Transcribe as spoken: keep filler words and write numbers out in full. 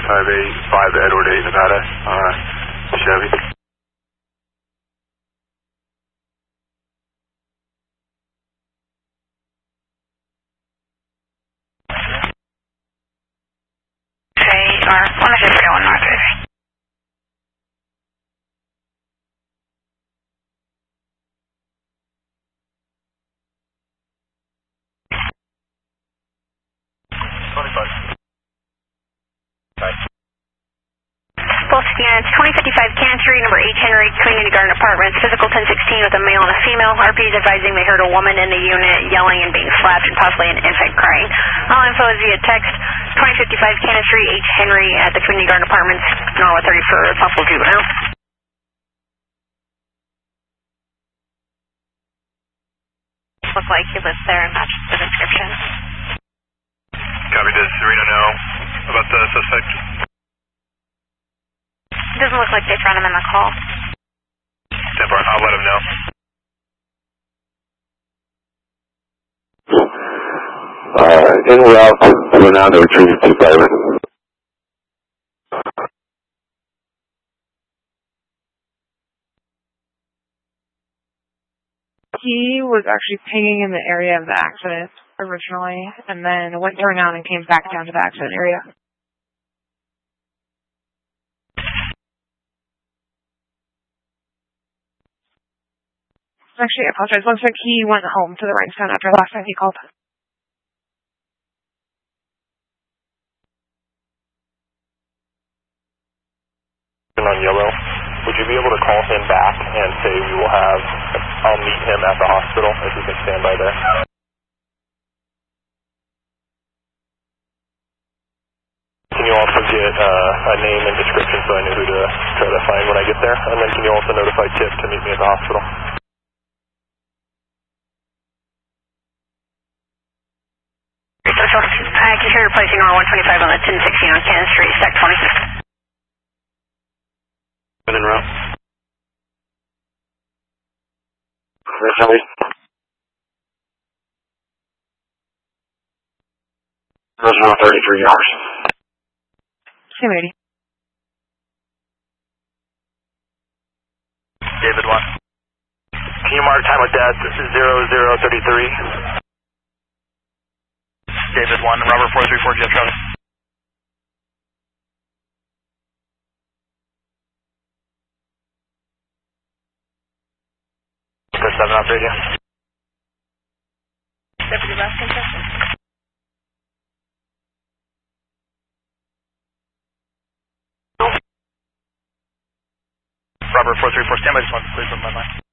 five eight five Edward eight, Nevada, uh, Chevy. Okay, or one of just going north. Both units, twenty fifty-five Cannon Street, number eight Henry, Community Garden Apartments, physical ten sixteen with a male and a female. R P is advising they heard a woman in the unit yelling and being slapped and possibly an infant crying. All info is via text, twenty fifty-five Cannon Street, H Henry at the Community Garden Apartments, Norwood thirty for possible juvenile. Look like he lives there and matches the description. Copy, does Serena know about the suspect? It doesn't look like they've run him in the call. ten four, I'll let him know. Uh, en route, we're now to retrieve the driver. He was actually pinging in the area of the accident originally, and then went around and came back down to the accident area. Actually, I apologize. Looks like he went home to the Rhinestone after the last time he called. On yellow, would you be able to call him back and say we will have, I'll meet him at the hospital if you can stand by there? Can you also get uh, a name and description so I know who to try to find when I get there? And then can you also notify Tip to meet me at the hospital? I can hear replacing R one twenty-five on the ten sixteen on Cannon Street, stack twenty. In row. Sorry. Reservoir thirty-three hours. Same eighty. David one. Can you mark time of death? This is zero zero thirty-three. David one, Robert four three four, Jeff Travis. seven off radio. Deputy Baskin, Robert four three four, stand by, just want to please on my line.